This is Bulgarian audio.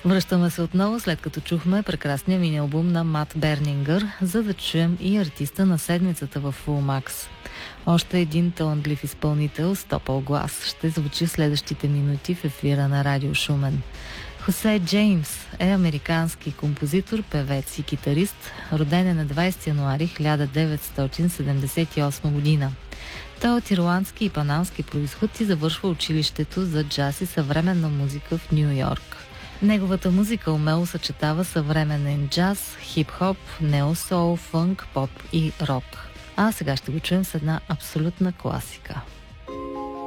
Връщаме се отново, след като чухме прекрасния мини-албум на Мат Бернингър, за да чуем и артиста на седмицата в Full Max. Още един талантлив изпълнител с топъл глас ще звучи в следващите минути в ефира на Радио Шумен. Хосе Джеймс е американски композитор, певец и китарист, роден е на 20 януари 1978 година. Той е от ирландски и панамски произход и завършва училището за джаз и съвременна музика в Ню Йорк. Неговата музика умело съчетава съвременен джаз, хип-хоп, нео-соул, фънк, поп и рок. А сега ще го чуем с една абсолютна класика.